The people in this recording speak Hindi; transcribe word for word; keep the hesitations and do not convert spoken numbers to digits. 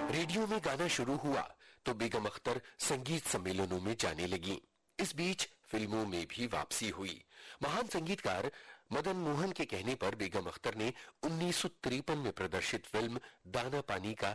रेडियो में गाना शुरू हुआ तो बेगम अख्तर संगीत सम्मेलनों में जाने लगी। इस बीच फिल्मों में भी वापसी हुई। महान संगीतकार मदन मोहन के कहने पर बेगम अख्तर ने उन्नीस सौ तिरपन में प्रदर्शित फिल्म दाना पानी का